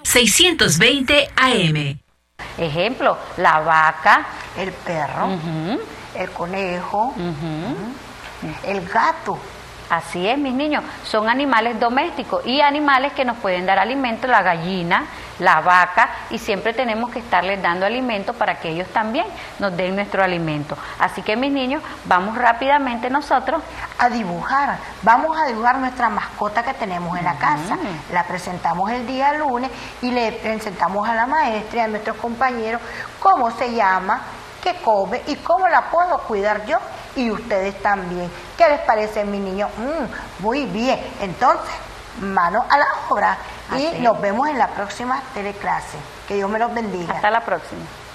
620 AM. Ejemplo, la vaca, el perro, el conejo, el gato. Así es, mis niños, son animales domésticos y animales que nos pueden dar alimento, la gallina, la vaca, y siempre tenemos que estarles dando alimento para que ellos también nos den nuestro alimento. Así que, mis niños, vamos rápidamente nosotros a dibujar. Vamos a dibujar nuestra mascota que tenemos en la casa. La presentamos el día lunes y le presentamos a la maestra y a nuestros compañeros cómo se llama, qué come y cómo la puedo cuidar yo y ustedes también. ¿Qué les parece, mi niño? Muy bien. Entonces, mano a la obra y nos vemos en la próxima teleclase. Que Dios me los bendiga. Hasta la próxima.